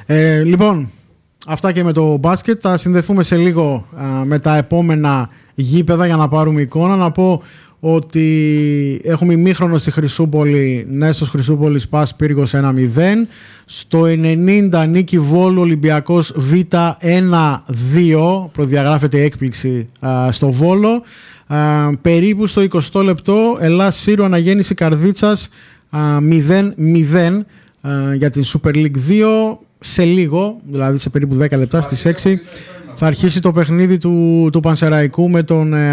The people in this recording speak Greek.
Λοιπόν, αυτά και με το μπάσκετ. Θα συνδεθούμε σε λίγο με τα επόμενα γήπεδα για να πάρουμε εικόνα. Να πω ότι έχουμε ημίχρονο στη Χρυσούπολη, Νέστος Χρυσούπολης ΠΑΣ Πύργος 1-0. Στο 90 νίκη Βόλου Ολυμπιακός Β 1-2. Προδιαγράφεται η έκπληξη στο Βόλο. Περίπου στο 20 λεπτό Ελλάς Σύρου Αναγέννηση Καρδίτσας 0-0 για την Super League 2. Σε λίγο, δηλαδή σε περίπου 10 λεπτά, στις 6 θα αρχίσει το παιχνίδι του Πανσεραϊκού με τον